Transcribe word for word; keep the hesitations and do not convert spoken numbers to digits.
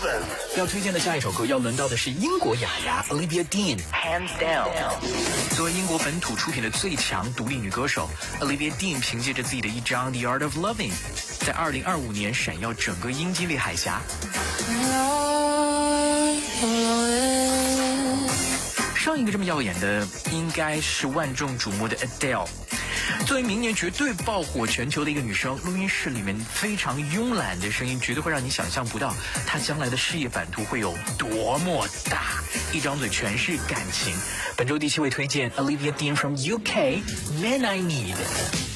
seven。 要推荐的下一首歌要轮到的是英国雅雅 Olivia Dean。Hands down。作为英国本土出品的最强独立女歌手 ，Olivia Dean 凭借着自己的一张《The Art of Loving》，在二零二五年闪耀整个英吉利海峡。上一个这么耀眼的，应该是万众瞩目的 Adele。作为明年绝对爆火全球的一个女生，录音室里面非常慵懒的声音，绝对会让你想象不到她将来的事业版图会有多么大。一张嘴全是感情。本周第七位推荐 Olivia Dean from U K， Man I Need。